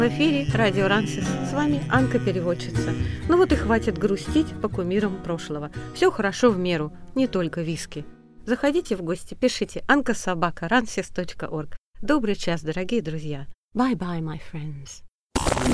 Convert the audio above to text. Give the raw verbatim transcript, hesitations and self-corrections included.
В эфире радио Рансис. С вами Анка-переводчица. Ну вот и хватит грустить по кумирам прошлого. Все хорошо в меру, не только виски. Заходите в гости, пишите анка собака рансис точка орг. Добрый час, дорогие друзья. Bye-bye, my friends.